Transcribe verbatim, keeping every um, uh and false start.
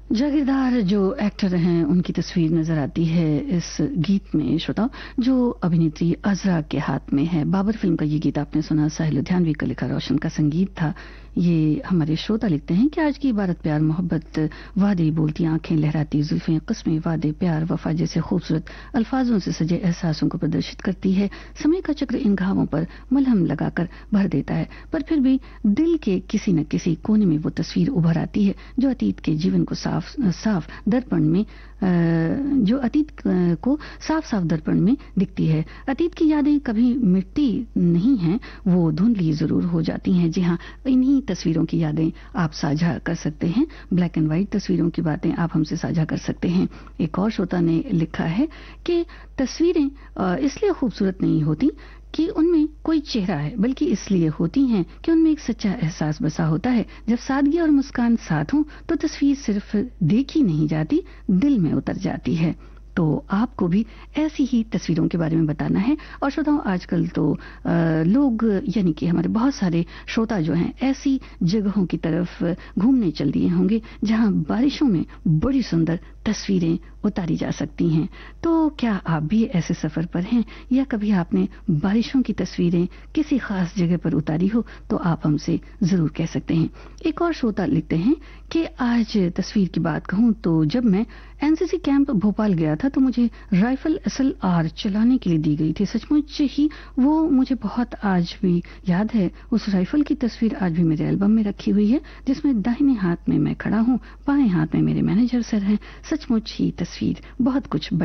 जागीरदार जो एक्टर हैं उनकी तस्वीर नजर आती है इस गीत में श्रोताओ, जो अभिनेत्री अजरा के हाथ में है। बाबर फिल्म का ये गीत आपने सुना, साहिल लुधियानवी का लिखा, रोशन का संगीत था। ये हमारे श्रोता लिखते हैं कि आज की इबारत प्यार मोहब्बत, वादे बोलती आंखें, लहराती जुल्फें, कस्में, वादे प्यार वफा जैसे खूबसूरत अल्फाजों से सजे एहसासों को प्रदर्शित करती है। समय का चक्र इन घावों पर मलहम लगाकर भर देता है, पर फिर भी दिल के किसी न किसी कोने में वो तस्वीर उभर आती है जो अतीत के जीवन को साफ साफ दर्पण में जो अतीत को साफ साफ दर्पण में दिखती है। अतीत की यादें कभी मिटती नहीं हैं, वो धुंधली जरूर हो जाती हैं। जी हाँ, इन्हीं तस्वीरों की यादें आप साझा कर सकते हैं। ब्लैक एंड व्हाइट तस्वीरों की बातें आप हमसे साझा कर सकते हैं। एक और श्रोता ने लिखा है कि तस्वीरें इसलिए खूबसूरत नहीं होती कि उनमें कोई चेहरा है, बल्कि इसलिए होती हैं कि उनमें एक सच्चा एहसास बसा होता है। जब सादगी और मुस्कान साथ हों तो तस्वीर सिर्फ देखी नहीं जाती, दिल में उतर जाती है। तो आपको भी ऐसी ही तस्वीरों के बारे में बताना है। और श्रोताओं, आजकल तो आ, लोग यानी कि हमारे बहुत सारे श्रोता जो हैं ऐसी जगहों की तरफ घूमने चल दिए होंगे जहां बारिशों में बड़ी सुंदर तस्वीरें उतारी जा सकती हैं। तो क्या आप भी ऐसे सफर पर हैं या कभी आपने बारिशों की तस्वीरें किसी खास जगह पर उतारी हो, तो आप हमसे जरूर कह सकते हैं। एक और श्रोता लिखते हैं कि आज तस्वीर की बात कहूं तो जब मैं एनसीसी कैंप भोपाल गया था तो मुझे राइफल एस एल आर चलाने के लिए दी गई थी। सचमुच ही वो मुझे बहुत आज भी याद है। उस राइफल की तस्वीर आज भी मेरे एल्बम में रखी हुई है, जिसमें दाहिने हाथ में मैं खड़ा हूँ, बाएं हाथ में मेरे मैनेजर सर हैं। सचमुच ही तस्वीर बहुत कुछ